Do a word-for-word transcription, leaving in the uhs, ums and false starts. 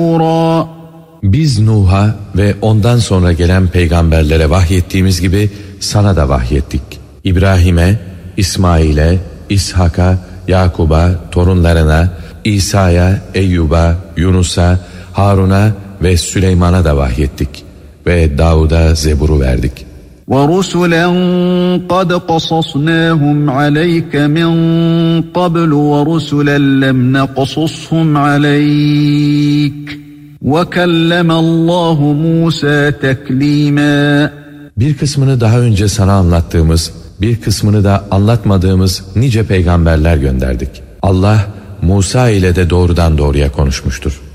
Biz Nuh'a ve ondan sonra gelen peygamberlere vahyettiğimiz gibi sana da vahyettik. İbrahim'e, İsmail'e, İshak'a, Yakub'a, torunlarına, İsa'ya, Eyyub'a, Yunus'a, Harun'a ve Süleyman'a da vahyettik. Ve Davud'a Zebur'u verdik. وَرُسُلًا قَدْ قَصَصْنَاهُمْ عَلَيْكَ مِنْ قَبْلُ وَرُسُلًا لَمْ نَقْصُصْهُمْ عَلَيْكَ وَكَلَّمَ اللّٰهُ مُوسَى تَكْلِيمًا. Bir kısmını daha önce sana anlattığımız, bir kısmını da anlatmadığımız nice peygamberler gönderdik. Allah Musa ile de doğrudan doğruya konuşmuştur.